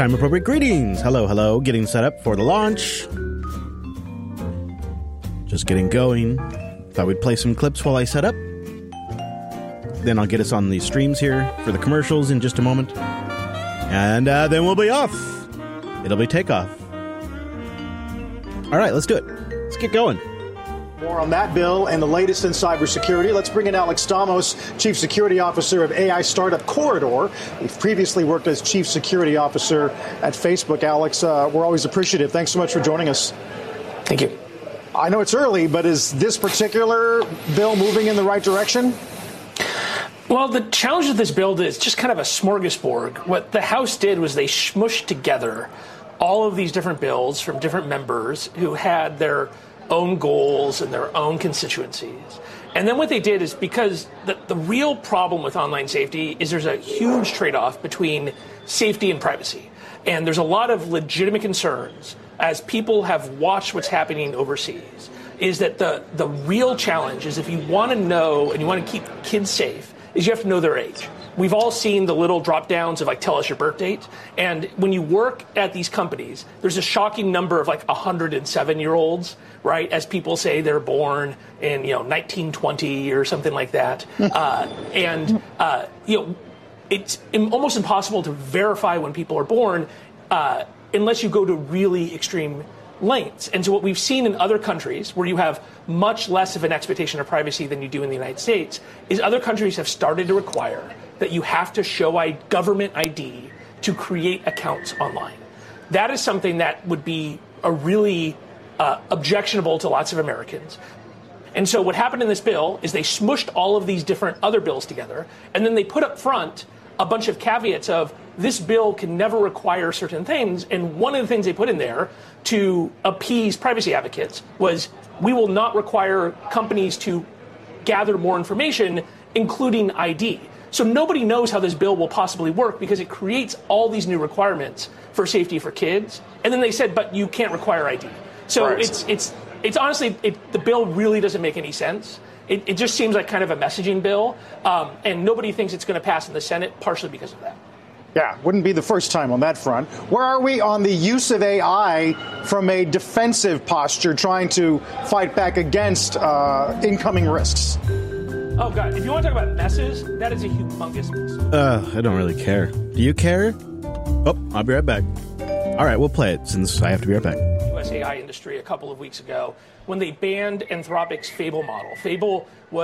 Time-appropriate greetings. Hello, hello. Getting set up for the launch. Just getting going. Thought we'd play some clips while I set up. Then I'll get us on the streams here for the commercials in just a moment. And then we'll be off. It'll be takeoff. All right, let's do it. Let's get going. More on that bill and the latest in cybersecurity. Let's bring in Alex Stamos, Chief Security Officer of AI startup Corridor. We've previously worked as Chief Security Officer at Facebook. Alex, we're always appreciative. Thanks so much for joining us. Thank you. I know it's early, but is this particular bill moving in the right direction? Well, the challenge of this bill is just kind of a smorgasbord. What the House did was they smushed together all of these different bills from different members who had their own goals and their own constituencies. And then what they did is, because the real problem with online safety is there's a huge trade-off between safety and privacy. And there's a lot of legitimate concerns as people have watched what's happening overseas, is that the real challenge is, if you want to know and you want to keep kids safe, is you have to know their age. We've all seen the little drop downs of, like, tell us your birth date. And when you work at these companies, there's a shocking number of, like, 107-year-olds, right? As people say they're born in, 1920 or something like that. It's almost impossible to verify when people are born unless you go to really extreme lengths. And so what we've seen in other countries, where you have much less of an expectation of privacy than you do in the United States, is other countries have started to require that you have to show a government ID to create accounts online. That is something that would be a really objectionable to lots of Americans. And so what happened in this bill is they smushed all of these different other bills together, and then they put up front a bunch of caveats of, this bill can never require certain things. And one of the things they put in there to appease privacy advocates was, we will not require companies to gather more information, including ID. So nobody knows how this bill will possibly work, because it creates all these new requirements for safety for kids. And then they said, but you can't require ID. So right. It's honestly, the bill really doesn't make any sense. It just seems like kind of a messaging bill, and nobody thinks it's going to pass in the Senate, partially because of that. Yeah, wouldn't be the first time on that front. Where are we on the use of AI from a defensive posture, trying to fight back against incoming risks? Oh, God, if you want to talk about messes, that is a humongous mess. I don't really care. Do you care? Oh, I'll be right back. All right, we'll play it, since I have to be right back. US AI industry a couple of weeks ago, when they banned Anthropic's Fable model. Fable was